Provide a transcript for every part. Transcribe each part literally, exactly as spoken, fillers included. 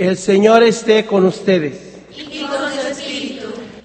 El Señor esté con ustedes. Y con su espíritu.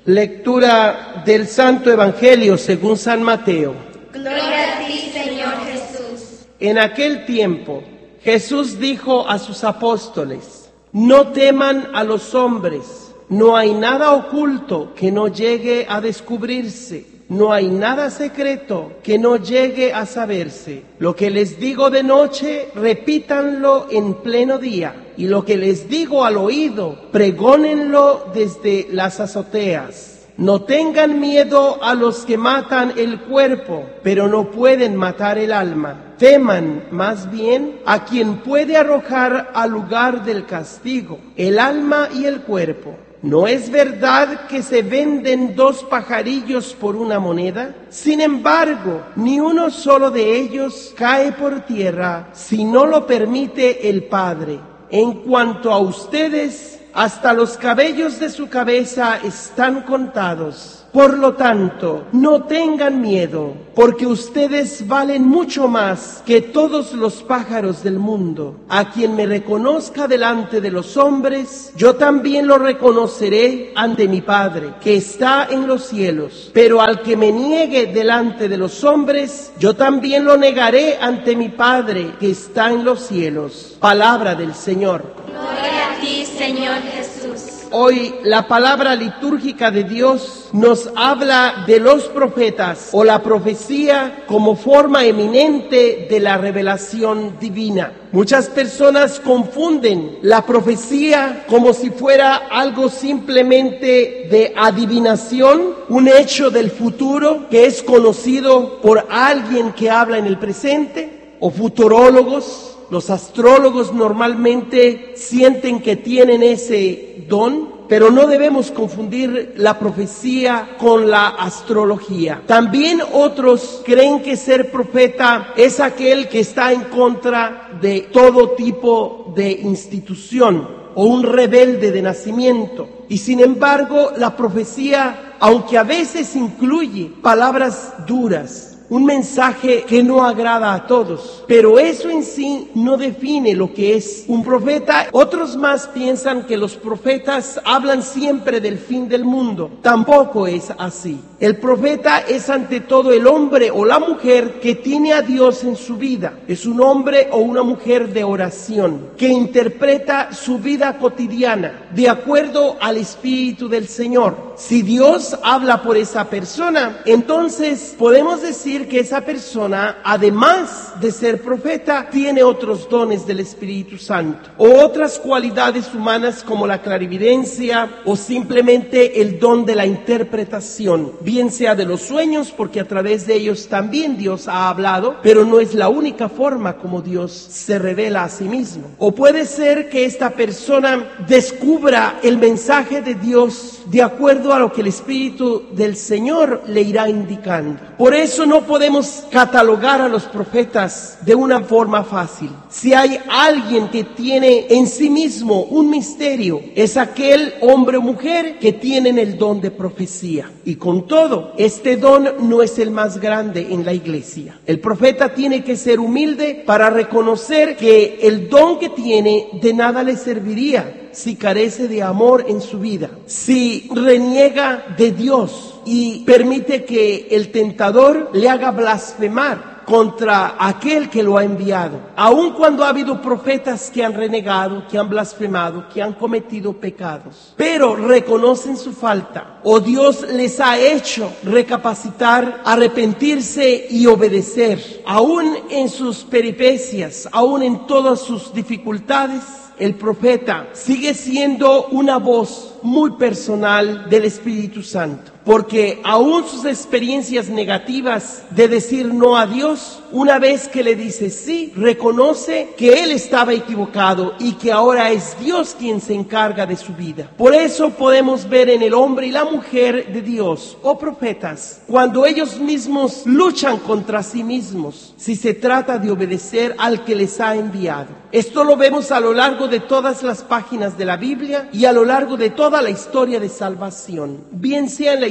Lectura del Santo Evangelio según San Mateo. Gloria a ti, Señor Jesús. En aquel tiempo, Jesús dijo a sus apóstoles: no teman a los hombres, no hay nada oculto que no llegue a descubrirse. No hay nada secreto que no llegue a saberse. Lo que les digo de noche, repítanlo en pleno día. Y lo que les digo al oído, pregónenlo desde las azoteas. No tengan miedo a los que matan el cuerpo, pero no pueden matar el alma. Teman más bien a quien puede arrojar al lugar del castigo el alma y el cuerpo. ¿No es verdad que se venden dos pajarillos por una moneda? Sin embargo, ni uno solo de ellos cae por tierra si no lo permite el Padre. En cuanto a ustedes, hasta los cabellos de su cabeza están contados. Por lo tanto, no tengan miedo, porque ustedes valen mucho más que todos los pájaros del mundo. A quien me reconozca delante de los hombres, yo también lo reconoceré ante mi Padre, que está en los cielos. Pero al que me niegue delante de los hombres, yo también lo negaré ante mi Padre, que está en los cielos. Palabra del Señor. Gloria a ti, Señor Jesús. Hoy la palabra litúrgica de Dios nos habla de los profetas o la profecía como forma eminente de la revelación divina. Muchas personas confunden la profecía como si fuera algo simplemente de adivinación, un hecho del futuro que es conocido por alguien que habla en el presente, o futurólogos. Los astrólogos normalmente sienten que tienen ese don, pero no debemos confundir la profecía con la astrología. También otros creen que ser profeta es aquel que está en contra de todo tipo de institución o un rebelde de nacimiento. Y sin embargo, la profecía, aunque a veces incluye palabras duras, un mensaje que no agrada a todos, pero eso en sí no define lo que es un profeta. Otros más piensan que los profetas hablan siempre del fin del mundo. Tampoco es así. El profeta es ante todo el hombre o la mujer que tiene a Dios en su vida. Es un hombre o una mujer de oración que interpreta su vida cotidiana de acuerdo al Espíritu del Señor. Si Dios habla por esa persona, entonces podemos decir que esa persona, además de ser profeta, tiene otros dones del Espíritu Santo o otras cualidades humanas como la clarividencia o simplemente el don de la interpretación, bien sea de los sueños, porque a través de ellos también Dios ha hablado, pero no es la única forma como Dios se revela a sí mismo. O puede ser que esta persona descubra el mensaje de Dios de acuerdo a lo que el Espíritu del Señor le irá indicando. Por eso no podemos catalogar a los profetas de una forma fácil. Si hay alguien que tiene en sí mismo un misterio, es aquel hombre o mujer que tienen el don de profecía. Y con todo, este don no es el más grande en la iglesia. El profeta tiene que ser humilde para reconocer que el don que tiene de nada le serviría si carece de amor en su vida, si reniega de Dios y permite que el tentador le haga blasfemar contra aquel que lo ha enviado. Aun cuando ha habido profetas que han renegado, que han blasfemado, que han cometido pecados, pero reconocen su falta, o Dios les ha hecho recapacitar, arrepentirse y obedecer. Aun en sus peripecias, aun en todas sus dificultades, el profeta sigue siendo una voz muy personal del Espíritu Santo, porque aún sus experiencias negativas de decir no a Dios, una vez que le dice sí, reconoce que él estaba equivocado y que ahora es Dios quien se encarga de su vida. Por eso podemos ver en el hombre y la mujer de Dios, o profetas, cuando ellos mismos luchan contra sí mismos, si se trata de obedecer al que les ha enviado. Esto lo vemos a lo largo de todas las páginas de la Biblia y a lo largo de toda la historia de salvación, bien sea en la historia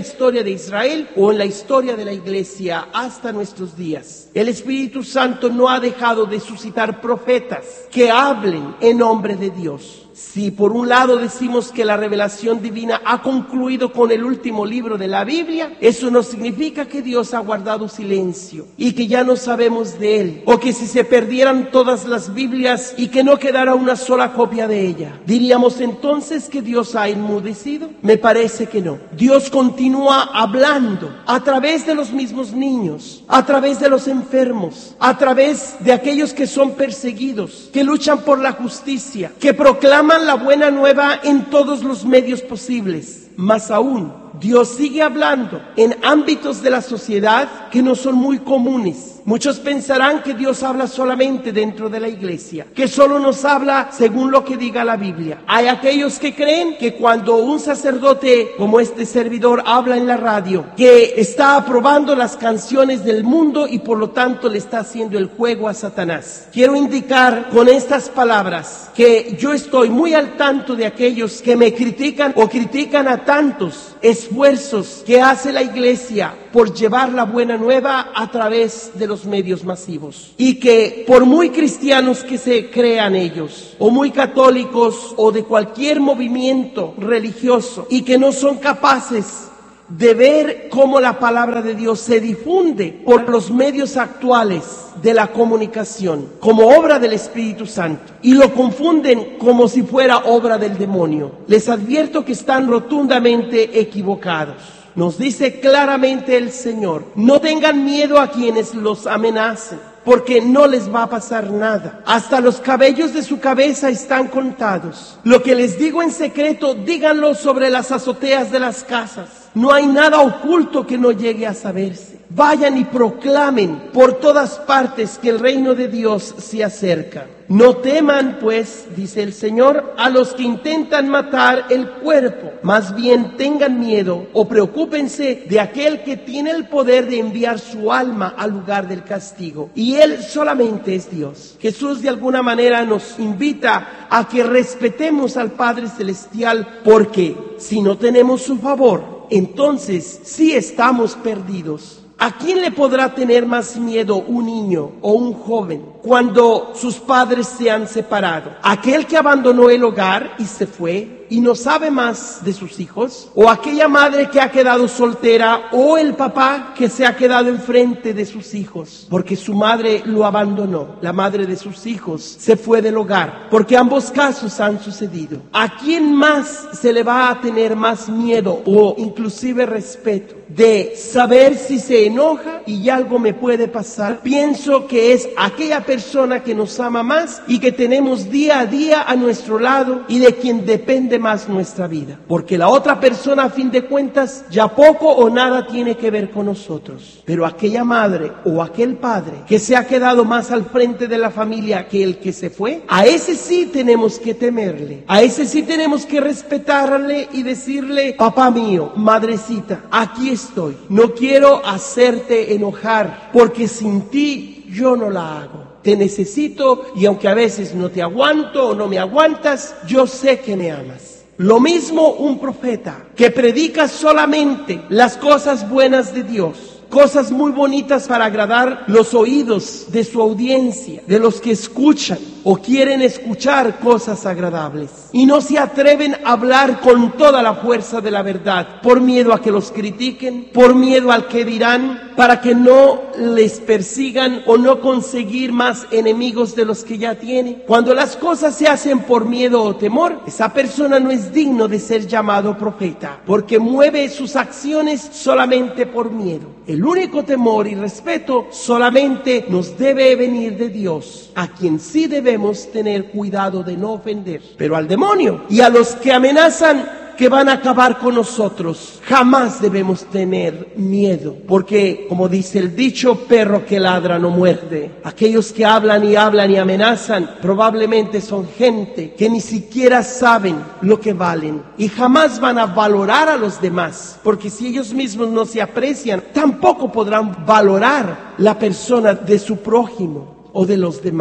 historia de Israel o en la historia de la iglesia hasta nuestros días. El Espíritu Santo no ha dejado de suscitar profetas que hablen en nombre de Dios. Si por un lado decimos que la revelación divina ha concluido con el último libro de la Biblia, eso no significa que Dios ha guardado silencio y que ya no sabemos de Él, o que si se perdieran todas las Biblias y que no quedara una sola copia de ella, ¿diríamos entonces que Dios ha enmudecido? Me parece que no. Dios continúa hablando a través de los mismos niños, a través de los enfermos, a través de aquellos que son perseguidos, que luchan por la justicia, que proclaman la buena nueva en todos los medios posibles. Más aún, Dios sigue hablando en ámbitos de la sociedad que no son muy comunes. Muchos pensarán que Dios habla solamente dentro de la iglesia, que solo nos habla según lo que diga la Biblia. Hay aquellos que creen que cuando un sacerdote como este servidor habla en la radio, que está aprobando las canciones del mundo y por lo tanto le está haciendo el juego a Satanás. Quiero indicar con estas palabras que yo estoy muy al tanto de aquellos que me critican o critican a tantos esfuerzos que hace la iglesia por llevar la buena nueva a través de los medios masivos, y que por muy cristianos que se crean ellos, o muy católicos o de cualquier movimiento religioso, y que no son capaces de ver cómo la palabra de Dios se difunde por los medios actuales de la comunicación como obra del Espíritu Santo y lo confunden como si fuera obra del demonio. Les advierto que están rotundamente equivocados. Nos dice claramente el Señor: no tengan miedo a quienes los amenacen, porque no les va a pasar nada. Hasta los cabellos de su cabeza están contados. Lo que les digo en secreto, díganlo sobre las azoteas de las casas. No hay nada oculto que no llegue a saberse. Vayan y proclamen por todas partes que el reino de Dios se acerca. No teman, pues, dice el Señor, a los que intentan matar el cuerpo. Más bien tengan miedo o preocúpense de aquel que tiene el poder de enviar su alma al lugar del castigo. Y Él solamente es Dios. Jesús de alguna manera nos invita a que respetemos al Padre Celestial, porque si no tenemos su favor, entonces sí estamos perdidos. ¿A quién le podrá tener más miedo un niño o un joven cuando sus padres se han separado? ¿Aquel que abandonó el hogar y se fue y no sabe más de sus hijos? ¿O aquella madre que ha quedado soltera? ¿O el papá que se ha quedado enfrente de sus hijos porque su madre lo abandonó? La madre de sus hijos se fue del hogar, porque ambos casos han sucedido. ¿A quién más se le va a tener más miedo o inclusive respeto de saber si se enoja y algo me puede pasar? Pienso que es aquella persona que nos ama más y que tenemos día a día a nuestro lado y de quien depende más nuestra vida, porque la otra persona a fin de cuentas ya poco o nada tiene que ver con nosotros. Pero aquella madre o aquel padre que se ha quedado más al frente de la familia que el que se fue, a ese sí tenemos que temerle, a ese sí tenemos que respetarle y decirle: papá mío, madrecita, aquí estoy, no quiero hacerte enojar, porque sin ti yo no la hago. Te necesito y aunque a veces no te aguanto o no me aguantas, yo sé que me amas. Lo mismo un profeta que predica solamente las cosas buenas de Dios, cosas muy bonitas para agradar los oídos de su audiencia, de los que escuchan o quieren escuchar cosas agradables, y no se atreven a hablar con toda la fuerza de la verdad, por miedo a que los critiquen, por miedo al que dirán, para que no les persigan o no conseguir más enemigos de los que ya tiene. Cuando las cosas se hacen por miedo o temor, esa persona no es digno de ser llamado profeta, porque mueve sus acciones solamente por miedo. El único temor y respeto solamente nos debe venir de Dios, a quien sí debemos tener cuidado de no ofender. Pero al demonio y a los que amenazan que van a acabar con nosotros, jamás debemos tener miedo, porque como dice el dicho, perro que ladra no muerde. Aquellos que hablan y hablan y amenazan probablemente son gente que ni siquiera saben lo que valen y jamás van a valorar a los demás, porque si ellos mismos no se aprecian, tampoco podrán valorar la persona de su prójimo o de los demás.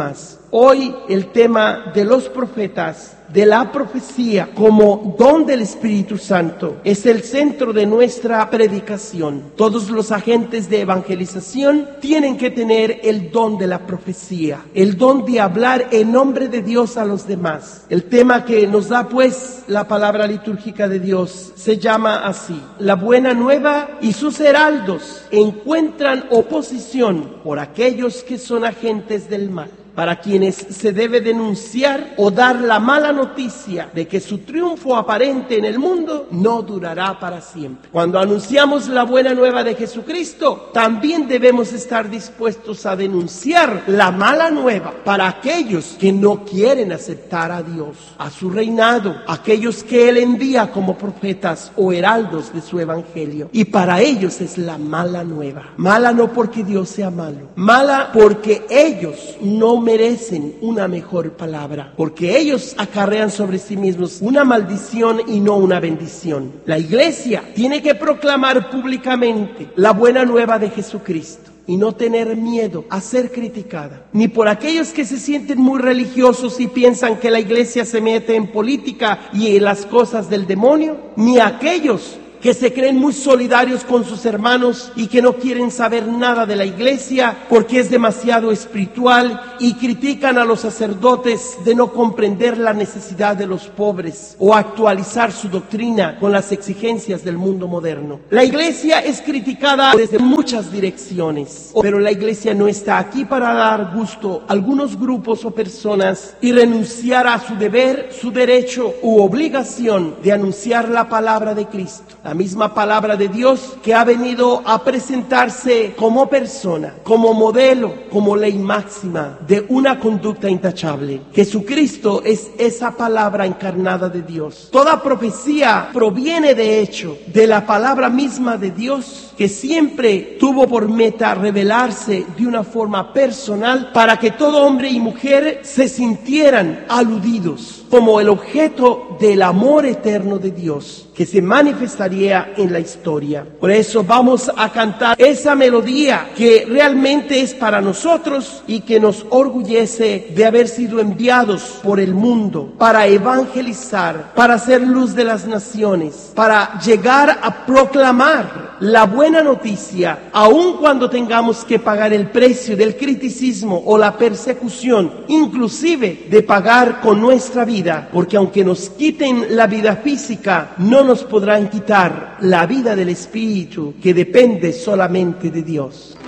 Hoy el tema de los profetas, de la profecía como don del Espíritu Santo, es el centro de nuestra predicación. Todos los agentes de evangelización tienen que tener el don de la profecía, el don de hablar en nombre de Dios a los demás. El tema que nos da pues la palabra litúrgica de Dios se llama así: la buena nueva y sus heraldos encuentran oposición por aquellos que son agentes del mal, para quienes se debe denunciar o dar la mala noticia de que su triunfo aparente en el mundo no durará para siempre. Cuando anunciamos la buena nueva de Jesucristo, también debemos estar dispuestos a denunciar la mala nueva para aquellos que no quieren aceptar a Dios, a su reinado, aquellos que Él envía como profetas o heraldos de su evangelio. Y para ellos es la mala nueva. Mala no porque Dios sea malo, mala porque ellos no merecen una mejor palabra, porque ellos acarrean sobre sí mismos una maldición y no una bendición. La iglesia tiene que proclamar públicamente la buena nueva de Jesucristo y no tener miedo a ser criticada, ni por aquellos que se sienten muy religiosos y piensan que la iglesia se mete en política y en las cosas del demonio, ni aquellos que se creen muy solidarios con sus hermanos y que no quieren saber nada de la iglesia porque es demasiado espiritual, y critican a los sacerdotes de no comprender la necesidad de los pobres o actualizar su doctrina con las exigencias del mundo moderno. La iglesia es criticada desde muchas direcciones, pero la iglesia no está aquí para dar gusto a algunos grupos o personas y renunciar a su deber, su derecho u obligación de anunciar la palabra de Cristo. La misma palabra de Dios que ha venido a presentarse como persona, como modelo, como ley máxima de una conducta intachable. Jesucristo es esa palabra encarnada de Dios. Toda profecía proviene de hecho de la palabra misma de Dios, que siempre tuvo por meta revelarse de una forma personal para que todo hombre y mujer se sintieran aludidos como el objeto del amor eterno de Dios, que se manifestaría en la historia. Por eso vamos a cantar esa melodía que realmente es para nosotros y que nos orgullece de haber sido enviados por el mundo para evangelizar, para ser luz de las naciones, para llegar a proclamar la buena noticia, aun cuando tengamos que pagar el precio del criticismo o la persecución, inclusive de pagar con nuestra vida, porque aunque nos quiten la vida física, no nos podrán quitar la vida del Espíritu, que depende solamente de Dios.